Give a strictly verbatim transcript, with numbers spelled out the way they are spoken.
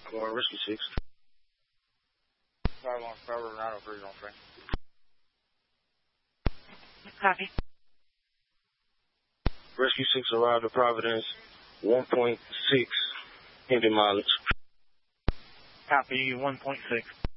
One Rescue six. Fire alarm, fire alarm, nine oh three on train. Copy. Rescue six arrived at Providence, one point six engine mileage. Copy, one point six.